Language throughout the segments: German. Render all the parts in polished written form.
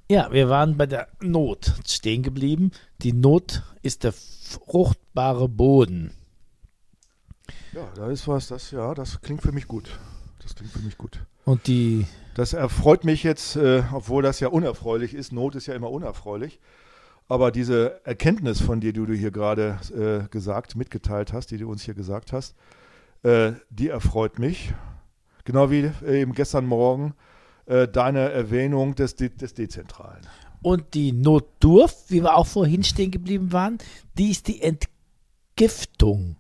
Ja, wir waren bei der Not stehen geblieben. Die Not ist der fruchtbare Boden. Ja, da ist was, das klingt für mich gut. Das klingt für mich gut. Und Das erfreut mich jetzt, obwohl das ja unerfreulich ist. Not ist ja immer unerfreulich. Aber diese Erkenntnis von dir, die du hier gerade mitgeteilt hast, die du uns hier gesagt hast, die erfreut mich. Genau wie eben gestern Morgen deine Erwähnung des Dezentralen. Und die Notdurft, wie wir auch vorhin stehen geblieben waren, die ist die Entgiftung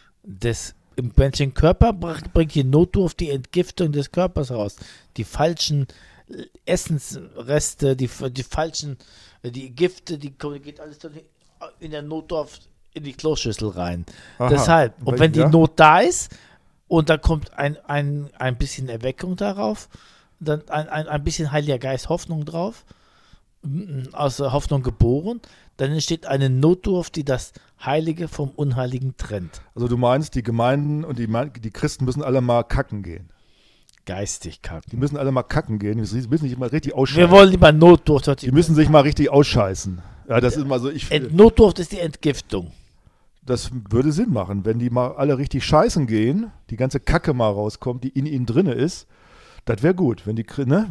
im menschlichen Körper, bringt die Notdurft die Entgiftung des Körpers raus. Die falschen Essensreste, die falschen, die Gifte, geht alles in der Notdurft in die Kloschüssel rein. Aha. Deshalb, und wenn die Not da ist und da kommt ein bisschen Erweckung darauf, dann ein bisschen Heiliger Geist Hoffnung drauf, aus der Hoffnung geboren, dann entsteht eine Notdurft, die das Heilige vom Unheiligen trennt. Also du meinst, die Gemeinden und die Christen müssen alle mal kacken gehen. Geistig kacken. Die müssen alle mal kacken gehen, die müssen sich mal richtig ausscheißen. Wir wollen lieber Notdurft. Die müssen sich mal richtig ausscheißen. Ja, das ist mal so. Notdurft ist die Entgiftung. Das würde Sinn machen, wenn die mal alle richtig scheißen gehen, die ganze Kacke mal rauskommt, die in ihnen drinne ist. Das wäre gut, wenn die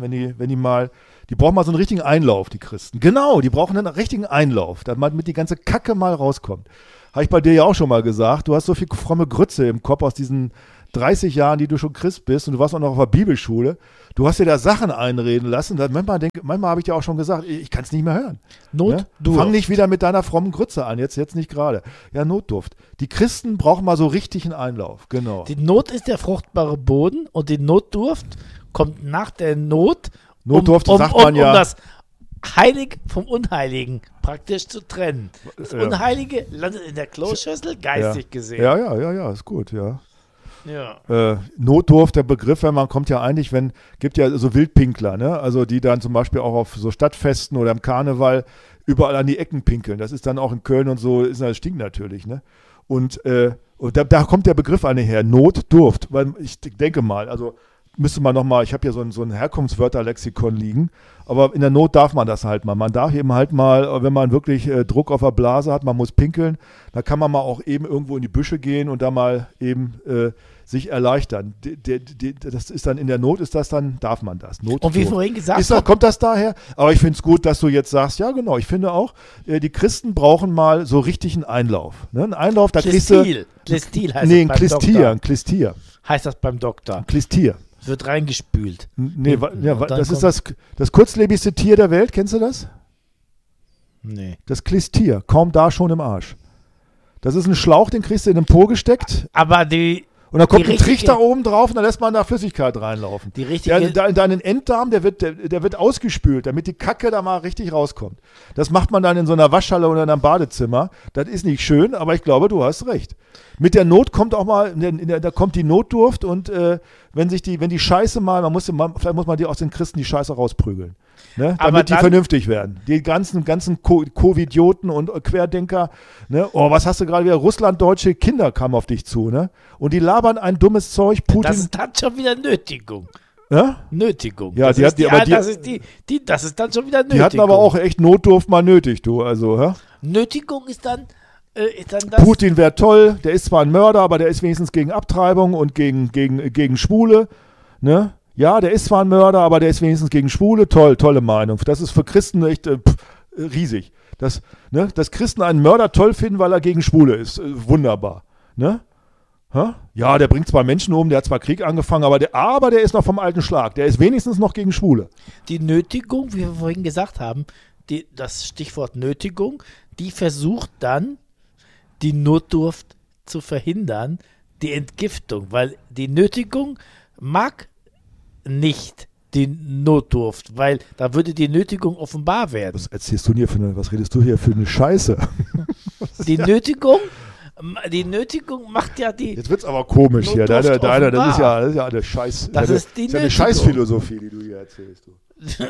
brauchen mal so einen richtigen Einlauf, die Christen. Genau, die brauchen einen richtigen Einlauf, damit die ganze Kacke mal rauskommt. Habe ich bei dir ja auch schon mal gesagt, du hast so viel fromme Grütze im Kopf aus diesen 30 Jahren, die du schon Christ bist und du warst auch noch auf der Bibelschule. Du hast dir da Sachen einreden lassen. Manchmal habe ich dir auch schon gesagt, ich kann es nicht mehr hören. Notdurft. Fang nicht wieder mit deiner frommen Grütze an, jetzt nicht gerade. Ja, Notdurft. Die Christen brauchen mal so richtig einen Einlauf, genau. Die Not ist der fruchtbare Boden und die Notdurft kommt nach der Not, Notdurft sagt man ja. Um das Heilig vom Unheiligen praktisch zu trennen. Das Unheilige landet in der Kloschüssel, geistig gesehen. Ja, ist gut, ja. Ja. Notdurft, der Begriff, kommt ja eigentlich, gibt ja so Wildpinkler, ne? Also die dann zum Beispiel auch auf so Stadtfesten oder im Karneval überall an die Ecken pinkeln. Das ist dann auch in Köln und so, das stinkt natürlich, ne? Und da kommt der Begriff her, Notdurft, weil ich denke mal, also müsste man nochmal, ich habe hier so ein Herkunftswörterlexikon liegen, aber in der Not darf man das halt mal. Man darf eben halt mal, wenn man wirklich Druck auf der Blase hat, man muss pinkeln, da kann man mal auch eben irgendwo in die Büsche gehen und da mal eben sich erleichtern. Das ist dann in der Not, darf man das. Notdurft. Und wie vorhin gesagt kommt das daher? Aber ich finde es gut, dass du jetzt sagst, ja genau, ich finde auch, die Christen brauchen mal so richtig einen Einlauf. Ne? Ein Einlauf, da kriegst du... Klistil heißt das beim Doktor. Ein Klistier. Heißt das beim Doktor. Ein Klistier. Wird reingespült. Nee, das ist das kurzlebigste Tier der Welt, kennst du das? Nee. Das Klistier, kaum da schon im Arsch. Das ist ein Schlauch, den kriegst du in den Po gesteckt. Aber und dann kommt ein Trichter oben drauf und dann lässt man da Flüssigkeit reinlaufen. Deinen Enddarm, der wird ausgespült, damit die Kacke da mal richtig rauskommt. Das macht man dann in so einer Waschhalle oder in einem Badezimmer. Das ist nicht schön, aber ich glaube, du hast recht. Mit der Not kommt auch mal, da kommt die Notdurft und wenn die Scheiße mal, vielleicht muss man die aus den Christen die Scheiße rausprügeln. Ne? Damit die vernünftig werden. Die ganzen Covidioten und Querdenker, ne? Oh, was hast du gerade wieder? Russlanddeutsche Kinder kamen auf dich zu, ne? Und die labern ein dummes Zeug. Putin. Das ist dann schon wieder Nötigung. Ja? Nötigung. Ja, das ist dann schon wieder Nötigung. Die hatten aber auch echt Notdurft mal nötig, du. Also, ja? Nötigung ist dann das. Putin wäre toll, der ist zwar ein Mörder, aber der ist wenigstens gegen Abtreibung und gegen Schwule, ne? Ja, der ist zwar ein Mörder, aber der ist wenigstens gegen Schwule. Tolle Meinung. Das ist für Christen echt riesig. Dass Christen einen Mörder toll finden, weil er gegen Schwule ist. Wunderbar. Ne? Ja, der bringt zwar Menschen um, der hat zwar Krieg angefangen, aber der ist noch vom alten Schlag. Der ist wenigstens noch gegen Schwule. Die Nötigung, wie wir vorhin gesagt haben, das Stichwort Nötigung, die versucht dann, die Notdurft zu verhindern, die Entgiftung, weil die Nötigung mag nicht die Notdurft, weil da würde die Nötigung offenbar werden. Was redest du hier für eine Scheiße? Die Nötigung macht ja die. Jetzt wird's aber komisch hier. Das ist ja eine eine Scheißphilosophie, die du hier erzählst. Du.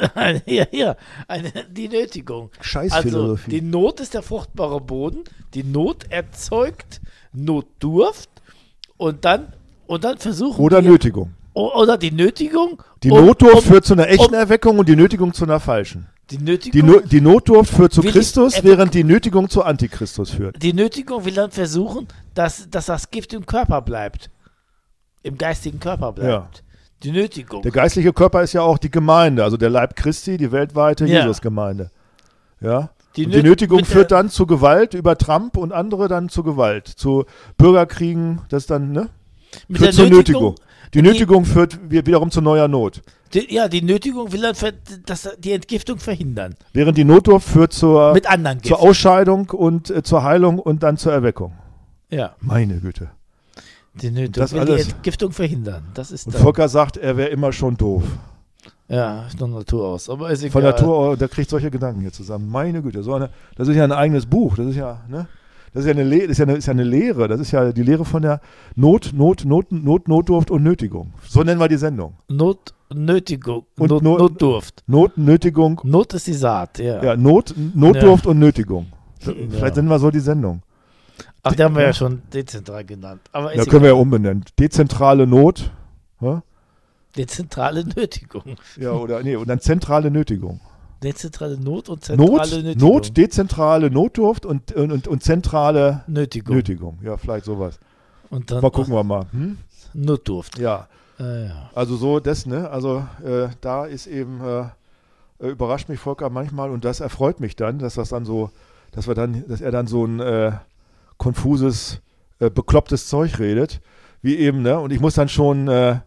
Die Nötigung. Scheißphilosophie. Also die Not ist der fruchtbare Boden. Die Not erzeugt Notdurft und dann versuchen Oder Nötigung. Oder die Nötigung. Die Notdurft führt zu einer echten Erweckung und die Nötigung zu einer falschen. Die Nötigung, Die Notdurft führt zu Will ich- Christus, während die Nötigung zu Antichristus führt. die Nötigung will dann versuchen, dass das Gift im Körper bleibt. Im geistigen Körper bleibt. Die Nötigung. Der geistliche Körper ist ja auch die Gemeinde, also der Leib Christi, die weltweite Ja. Jesusgemeinde. Ja? Die Und die Nöt- Nötigung mit führt der- dann zu Gewalt über Trump und andere dann zu Gewalt, zu Bürgerkriegen, das dann, ne? Mit Führt der zur Nötigung, Nötigung. Die Nötigung führt wiederum zu neuer Not. die Nötigung will dann die Entgiftung verhindern. Während die Notdurft führt zur Mit anderen zur Giften. Ausscheidung und zur Heilung und dann zur Erweckung. Ja, Meine Güte. die Nötigung Das will alles- die Entgiftung verhindern. Das ist Und dann, Volker sagt, er wäre immer schon doof. ja, von Natur aus. Aber ist egal. Von Natur, der kriegt solche Gedanken hier zusammen. Meine Güte, das ist ja ein eigenes Buch. Das ist ja, ne? Das ist ja eine Lehre. Das ist ja die Lehre von der Notdurft und Nötigung. So nennen wir die Sendung. Nötigung. Und Notdurft. Nötigung. Not ist die Saat, ja. Ja, Notdurft und Nötigung. Vielleicht nennen wir so die Sendung. Ach, die haben wir ja schon dezentral genannt. Aber Ja, ist können wir ja egal. umbenennen. Dezentrale Not. Ja? Dezentrale Nötigung. Ja, und dann zentrale Nötigung. Dezentrale Not und zentrale Nötigung. Dezentrale Notdurft und zentrale Nötigung. Nötigung. Ja, vielleicht sowas. Und dann Mal gucken wir mal. Hm? Notdurft. Ja, Ja. also so das, ne? Also da ist eben, überrascht mich Volker manchmal und das erfreut mich dann, dass er dann so ein konfuses, beklopptes Zeug redet, wie eben, ne? Und ich muss dann schon,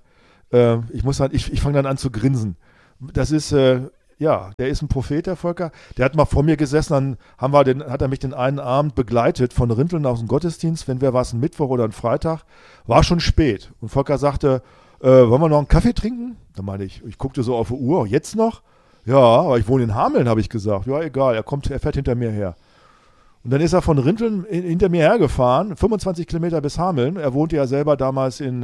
ich fange dann an zu grinsen. Das ist, ja, der ist ein Prophet, der Volker. Der hat mal vor mir gesessen, dann hat er mich den einen Abend begleitet von Rinteln aus dem Gottesdienst, war es ein Mittwoch oder ein Freitag, war schon spät. Und Volker sagte, wollen wir noch einen Kaffee trinken? Da meinte ich guckte so auf die Uhr, jetzt noch? Ja, aber ich wohne in Hameln, habe ich gesagt. Ja, egal, er fährt hinter mir her. Und dann ist er von Rinteln hinter mir hergefahren, 25 Kilometer bis Hameln. Er wohnte ja selber damals in,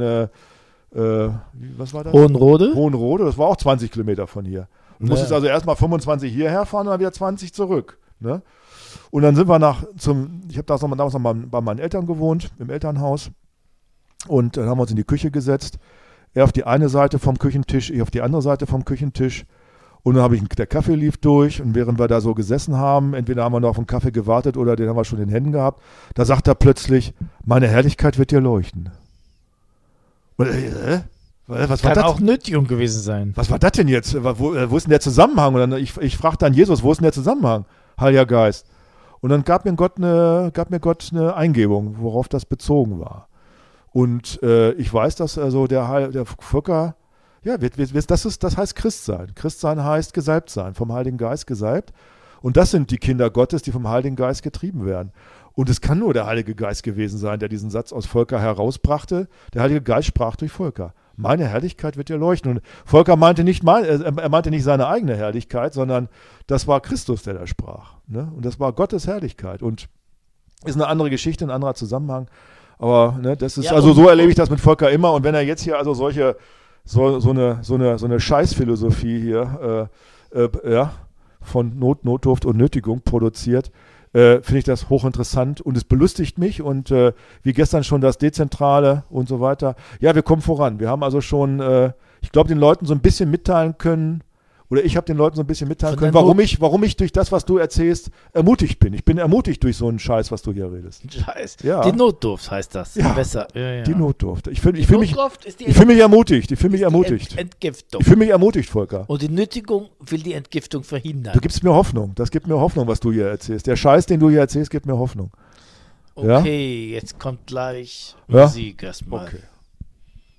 was war das? Hohenrode? Hohenrode, das war auch 20 Kilometer von hier. Du musstest also erstmal 25 hierher fahren und dann wieder 20 zurück. Ne? Und dann sind wir ich habe damals noch bei meinen Eltern gewohnt, im Elternhaus. Und dann haben wir uns in die Küche gesetzt. Er auf die eine Seite vom Küchentisch, ich auf die andere Seite vom Küchentisch. Und dann der Kaffee lief durch und während wir da so gesessen haben, entweder haben wir noch auf den Kaffee gewartet oder den haben wir schon in den Händen gehabt, da sagt er plötzlich, meine Herrlichkeit wird dir leuchten. Und, was war Kann das? auch Nötigung gewesen sein. Was war das denn jetzt? Wo ist denn der Zusammenhang? Und dann, ich frage dann Jesus, wo ist denn der Zusammenhang? Heiliger Geist. Und dann gab mir Gott eine Eingebung, worauf das bezogen war. Und ich weiß, dass also der Volker, ja, das heißt Christsein. Christsein heißt gesalbt sein, vom Heiligen Geist gesalbt. Und das sind die Kinder Gottes, die vom Heiligen Geist getrieben werden. Und es kann nur der Heilige Geist gewesen sein, der diesen Satz aus Volker herausbrachte. Der Heilige Geist sprach durch Volker. Meine Herrlichkeit wird dir leuchten. Und Volker meinte nicht seine eigene Herrlichkeit, sondern das war Christus, der da sprach. Ne? Und das war Gottes Herrlichkeit. Und ist eine andere Geschichte, ein anderer Zusammenhang. Aber ne, das ist, Ja, also so erlebe ich das mit Volker immer. Und wenn er jetzt hier also so eine Scheißphilosophie hier von Notdurft und Nötigung produziert, finde ich das hochinteressant und es belustigt mich und wie gestern schon das Dezentrale und so weiter. Ja, wir kommen voran. Wir haben also schon, ich glaube, den Leuten so ein bisschen mitteilen können, oder ich habe den Leuten so ein bisschen mitteilen können, warum ich durch das, was du erzählst, ermutigt bin. Ich bin ermutigt durch so einen Scheiß, was du hier redest. Scheiß. Ja. Die Notdurft heißt das. Ja. Besser. Ja. Die Notdurft. Ich fühle mich Notdurft ist die ermutigt. Ich fühle mich ermutigt. Entgiftung. Ich fühle mich ermutigt, Volker. Und die Nötigung will die Entgiftung verhindern. Du gibst mir Hoffnung. Das gibt mir Hoffnung, was du hier erzählst. Der Scheiß, den du hier erzählst, gibt mir Hoffnung. Okay, jetzt kommt gleich Ja? Musik erstmal. Okay.